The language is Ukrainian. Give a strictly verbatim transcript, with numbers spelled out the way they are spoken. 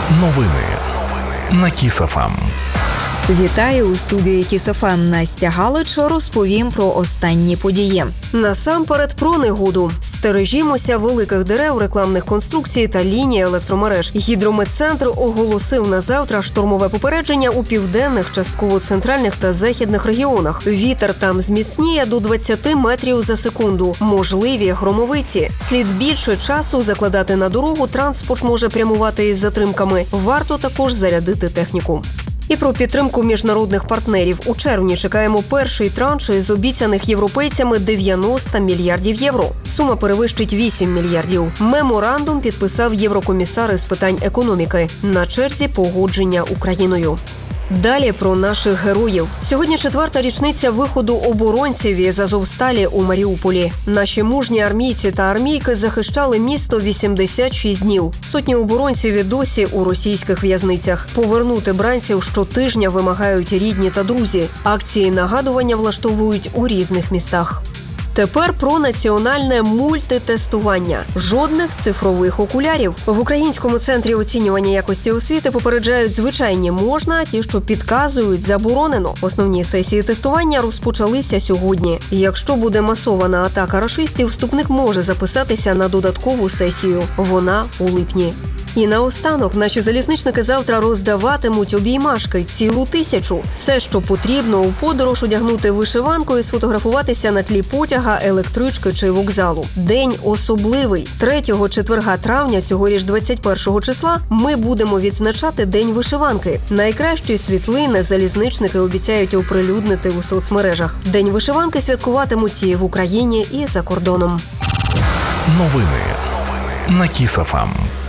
Новини на Кіс еф ем. Вітаю у студії Кіс еф ем. Настя Галич. Розповім про останні події. Насамперед про негоду. Стережімося великих дерев, рекламних конструкцій та ліній електромереж. Гідрометцентр оголосив на завтра штормове попередження у південних, частково центральних та західних регіонах. Вітер там зміцніє до двадцять метрів за секунду. Можливі громовиці. Слід більше часу закладати на дорогу, транспорт може прямувати із затримками. Варто також зарядити техніку. І про підтримку міжнародних партнерів. У червні чекаємо перший транш із обіцяних європейцями дев'яносто мільярдів євро. Сума перевищить вісім мільярдів. Меморандум підписав єврокомісар із питань економіки. На черзі погодження Україною. Далі про наших героїв. Сьогодні четверта річниця виходу оборонців із Азовсталі у Маріуполі. Наші мужні армійці та армійки захищали місто вісімдесят шість днів. Сотні оборонців і досі у російських в'язницях. Повернути бранців щотижня вимагають рідні та друзі. Акції нагадування влаштовують у різних містах. Тепер про національне мультитестування. Жодних цифрових окулярів. В Українському центрі оцінювання якості освіти попереджають: звичайні можна, а ті, що підказують, заборонено. Основні сесії тестування розпочалися сьогодні. Якщо буде масована атака рашистів, вступник може записатися на додаткову сесію. Вона у липні. І наостанок наші залізничники завтра роздаватимуть обіймашки – цілу тисячу. Все, що потрібно у подорож, одягнути вишиванку і сфотографуватися на тлі потяга, електрички чи вокзалу. День особливий. третього четверга травня, цьогоріч двадцять першого числа, ми будемо відзначати День вишиванки. Найкращі світлини залізничники обіцяють оприлюднити у соцмережах. День вишиванки святкуватимуть і в Україні, і за кордоном. Новини на Кіс еф ем.